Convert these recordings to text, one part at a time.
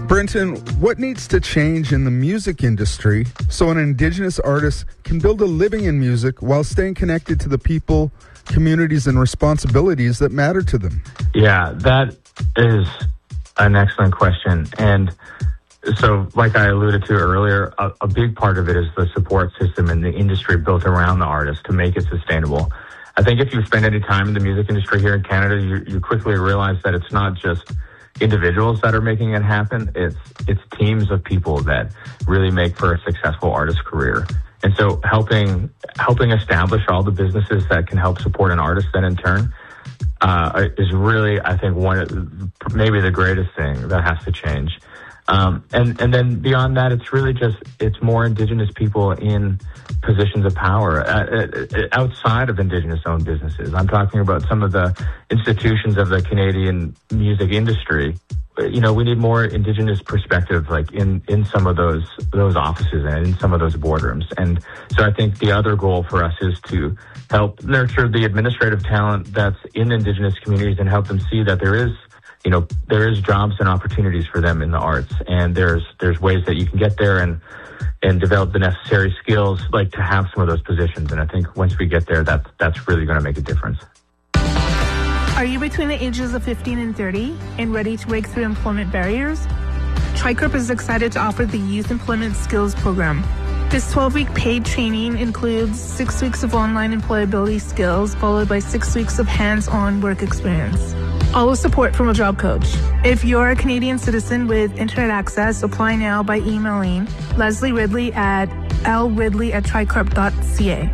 Brenton, what needs to change in the music industry so an Indigenous artist can build a living in music while staying connected to the people, communities, and responsibilities that matter to them? Yeah, that is an excellent question. And so, like I alluded to earlier, a big part of it is the support system and the industry built around the artist to make it sustainable. I think if you spend any time in the music industry here in Canada, you quickly realize that it's not just individuals that are making it happen. It's teams of people that really make for a successful artist career. And so helping establish all the businesses that can help support an artist then in turn is really, I think, maybe the greatest thing that has to change. And then beyond that, it's more Indigenous people in positions of power outside of Indigenous-owned businesses. I'm talking about some of the institutions of the Canadian music industry. You know, we need more Indigenous perspective, like in some of those offices and in some of those boardrooms. And so I think the other goal for us is to help nurture the administrative talent that's in Indigenous communities and help them see that there is jobs and opportunities for them in the arts, and there's ways that you can get there and develop the necessary skills, like to have some of those positions. And I think once we get there, that's really going to make a difference. Are you between the ages of 15 and 30 and ready to break through employment barriers? TriCorp is excited to offer the Youth Employment Skills Program. This 12-week paid training includes 6 weeks of online employability skills, followed by 6 weeks of hands-on work experience. All with support from a job coach. If you're a Canadian citizen with internet access, apply now by emailing Leslie Ridley at lridley@tricorp.ca.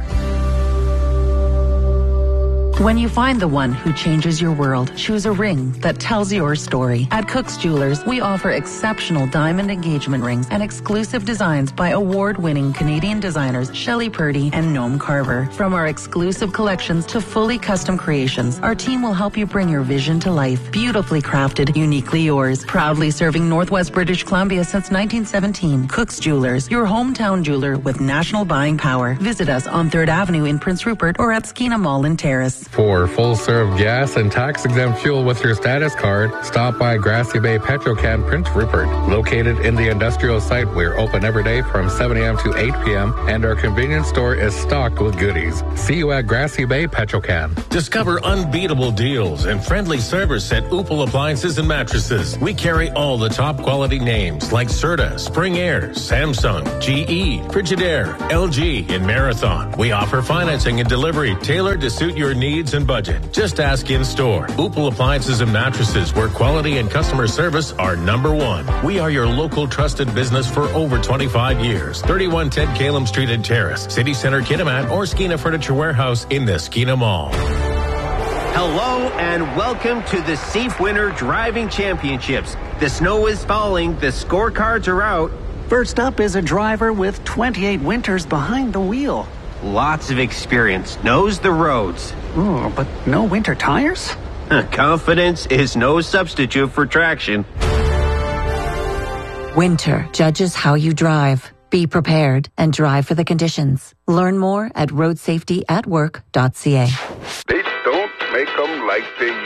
When you find the one who changes your world, choose a ring that tells your story. At Cook's Jewelers, we offer exceptional diamond engagement rings and exclusive designs by award-winning Canadian designers Shelley Purdy and Noam Carver. From our exclusive collections to fully custom creations, our team will help you bring your vision to life. Beautifully crafted, uniquely yours. Proudly serving Northwest British Columbia since 1917. Cook's Jewelers, your hometown jeweler with national buying power. Visit us on 3rd Avenue in Prince Rupert or at Skeena Mall in Terrace. For full-serve gas and tax-exempt fuel with your status card, stop by Grassy Bay Petrocan Prince Rupert. Located in the industrial site, we're open every day from 7 a.m. to 8 p.m., and our convenience store is stocked with goodies. See you at Grassy Bay Petrocan. Discover unbeatable deals and friendly service at Upal Appliances and Mattresses. We carry all the top-quality names like Serta, Spring Air, Samsung, GE, Frigidaire, LG, and Marathon. We offer financing and delivery tailored to suit your needs and budget. Just ask in store. Upal Appliances and Mattresses, where quality and customer service are number one. We are your local trusted business for over 25 years. 31 Ted Kalem Street in Terrace, City Center Kitimat, or Skeena Furniture Warehouse in the Skeena Mall. Hello and welcome to the Safe Winter Driving Championships. The snow is falling, the scorecards are out. First up is a driver with 28 winters behind the wheel. Lots of experience, knows the roads. Oh, but no winter tires? Confidence is no substitute for traction. Winter judges how you drive. Be prepared and drive for the conditions. Learn more at roadsafetyatwork.ca. They don't make them like they